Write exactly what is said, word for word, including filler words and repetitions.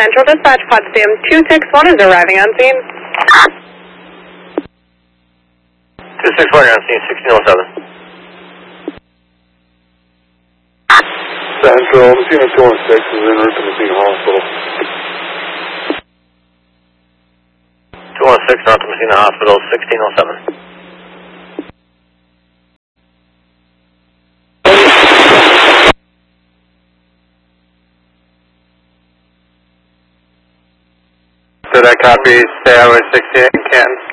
Central Dispatch, Potsdam two six one is arriving on scene. two six one, you're on scene, sixteen oh seven. Central, Messina two one six is en route to Messina Hospital. two one six, route to Messina Hospital, sixteen oh seven. Did I copy? Stay highway sixty-eight in Canton.